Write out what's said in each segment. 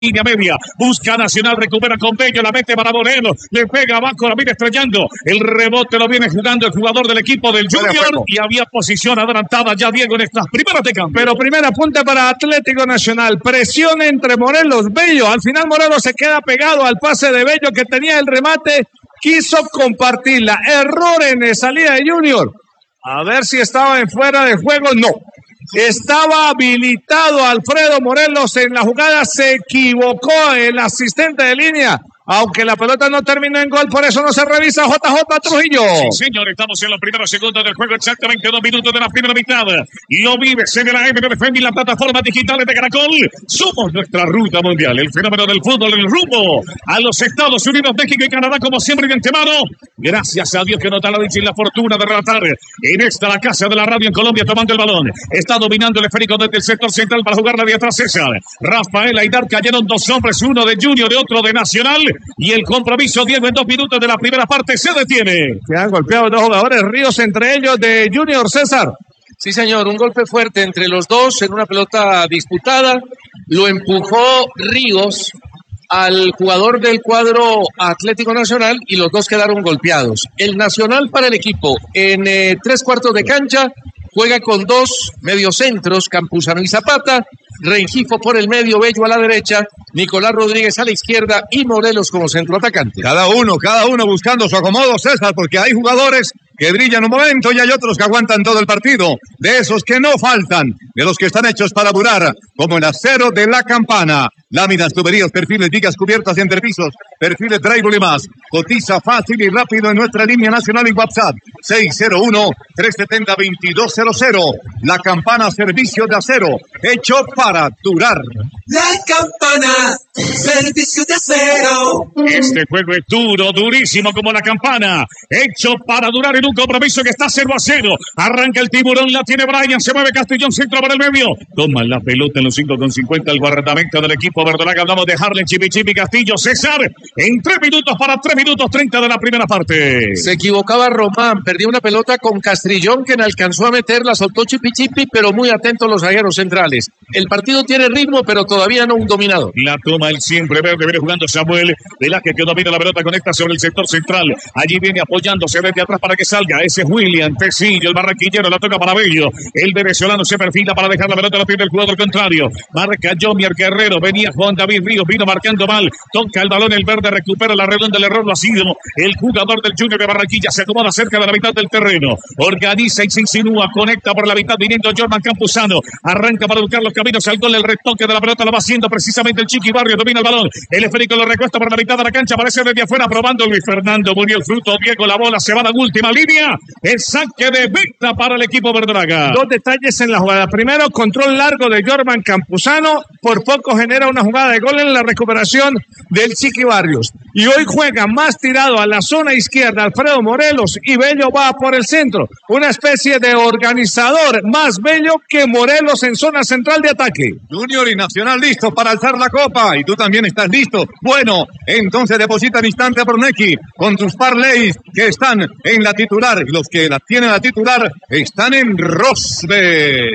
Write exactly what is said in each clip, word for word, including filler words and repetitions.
línea media, busca Nacional, recupera con Bello, la mete para Moreno, le pega abajo, la viene estrellando, el rebote lo viene jugando el jugador del equipo del Junior y había posición adelantada ya Diego en estas primeras de cambio. Pero primera punta para Atlético Nacional, presión entre Morelos, Bello, al final Morelos se queda pegado al pase de Bello que tenía el remate, quiso compartirla, error en salida de Junior, a ver si estaba en fuera de juego, no. Estaba habilitado Alfredo Morelos en la jugada, se equivocó el asistente de línea, aunque la pelota no terminó en gol, por eso no se revisa. J J Trujillo. Sí, señor, estamos en los primeros segundos del juego, exactamente dos minutos de la primera mitad. Lo vives en la M P F y las plataformas digitales de Caracol. Somos nuestra ruta mundial, el fenómeno del fútbol, el rumbo a los Estados Unidos, México y Canadá, como siempre de antemano. Gracias a Dios que nos da la dicha y la fortuna de relatar en esta la casa de la radio en Colombia, tomando el balón. Está dominando el esférico desde el sector central para jugarla de atrás César. Rafael Aidar, cayeron dos hombres, uno de Junior y otro de Nacional. Y el compromiso, Diego, en dos minutos de la primera parte se detiene. Se han golpeado dos jugadores, Ríos entre ellos de Junior, César. Sí, señor, un golpe fuerte entre los dos en una pelota disputada. Lo empujó Ríos al jugador del cuadro Atlético Nacional y los dos quedaron golpeados. El Nacional para el equipo en eh, tres cuartos de cancha juega con dos mediocentros, Campuzano y Zapata, Rengifo por el medio, Bello a la derecha, Nicolás Rodríguez a la izquierda y Morelos como centro atacante. Cada uno, cada uno buscando su acomodo, César, porque hay jugadores que brillan un momento y hay otros que aguantan todo el partido, de esos que no faltan, de los que están hechos para durar, como el acero de la Campana. Láminas, tuberías, perfiles, vigas cubiertas y entrepisos, perfiles drywall y más. Cotiza fácil y rápido en nuestra línea nacional en WhatsApp, seis cero uno, tres siete cero, dos dos cero cero. La Campana, servicio de acero, hecho para durar. La Campana, servicio de acero. Este juego es duro, durísimo como la Campana, hecho para durar en un compromiso que está cero a cero. Arranca el tiburón, la tiene Brian, se mueve Castellón, centro para el medio. Toma la pelota en los cinco con cincuenta el guardamento del equipo verdolaga. Hablamos de Harlen, Chipichipi, Castillo, César. En tres minutos para tres minutos treinta de la primera parte. Se equivocaba Román, perdió una pelota con Castrillón que no alcanzó a meter, la soltó Chipichipi, pero muy atentos los zagueros centrales. El partido tiene ritmo, pero todavía no un dominador. La toma el siempre verde, viene jugando Samuel Velázquez que domina la pelota, conecta sobre el sector central. Allí viene apoyándose desde atrás para que salga. Ese es William Tecillo, el barranquillero, la toca para Bello. El venezolano se perfila para dejar la pelota a la pierna del jugador contrario. Marca Jomier Guerrero, venía Juan David Ríos, vino marcando mal. Toca el balón, el verde recupera la redonda, el error lo ha sido. El jugador del Junior de Barranquilla se acomoda cerca de la mitad del terreno. Organiza y se insinúa, conecta por la mitad, viniendo Jorman Campuzano. Arranca para buscar los caminos al gol, el retoque de la pelota lo va haciendo precisamente el Chiqui Barrio, domina el balón. El esférico lo recuesta por la mitad de la cancha, aparece desde afuera probando Luis Fernando Muriel Fruto. Diego, la bola se va a la última línea. El saque de venta para el equipo verdolaga. Dos detalles en la jugada. Primero, control largo de Jorman Campuzano. Por poco genera una jugada de gol en la recuperación del Chiqui Barrios. Y hoy juega más tirado a la zona izquierda Alfredo Morelos y Bello va por el centro. Una especie de organizador más Bello que Morelos en zona central de ataque. Junior y Nacional listos para alzar la copa. Y tú también estás listo. Bueno, entonces deposita al instante a Brunecki con tus parlays que están en la titular. Y los que la tienen a titular están en Rosbet.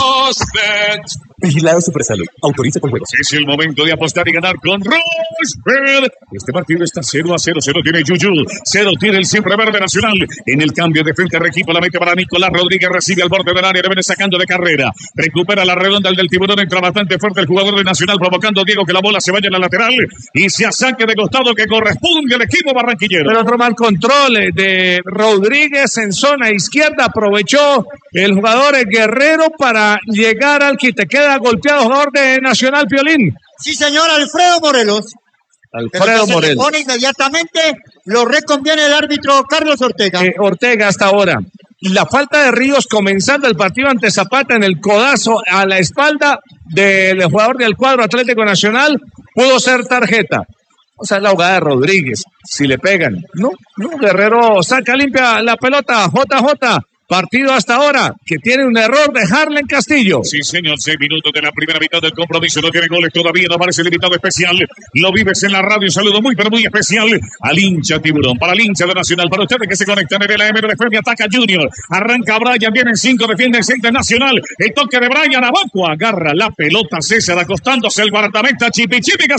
Rosbet. Vigilado Supersalud. Autoriza con juegos. Es el momento de apostar y ganar con Rosbet. Este partido está cero a cero. Cero tiene Yuyu. Cero tiene el siempre verde Nacional. En el cambio de frente al equipo la mete para Nicolás Rodríguez. Recibe al borde del área. Le viene sacando de carrera. Recupera la redonda el del tiburón. Entra bastante fuerte el jugador de Nacional. Provocando a Diego que la bola se vaya en la lateral. Y se saque de costado que corresponde al equipo barranquillero. Pero otro mal control de Rodríguez en zona izquierda. Aprovechó el jugador Guerrero para llegar al quite. Queda golpeado jugador de Nacional, Piolín. Sí, señor, Alfredo Morelos. Alfredo se Morelos. Le pone inmediatamente, lo reconviene el árbitro Carlos Ortega. Eh, Ortega hasta ahora. La falta de Ríos comenzando el partido ante Zapata en el codazo a la espalda del jugador del cuadro Atlético Nacional pudo ser tarjeta. O sea, la jugada de Rodríguez, si le pegan. No, no, Guerrero saca limpia la pelota, J J. Partido hasta ahora que tiene un error de Harlen Castillo. Sí, señor, seis minutos de la primera mitad del compromiso. No tiene goles todavía, no aparece el invitado especial. Lo vives en la radio. Un saludo muy, pero muy especial al hincha tiburón. Para el hincha de Nacional. Para ustedes que se conectan en el A M de F M. Ataca Junior. Arranca Brian. Vienen cinco. Defiende el centro Nacional. El toque de Brian. Abajo agarra la pelota César acostándose el guardameta Chipi Chipi.